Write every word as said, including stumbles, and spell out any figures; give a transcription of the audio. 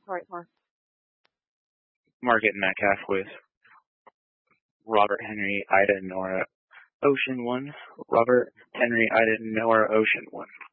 All right, Mark. Margaret Metcalf with Robert Henry Ida Nora Ocean one. Robert Henry Ida Nora Ocean one.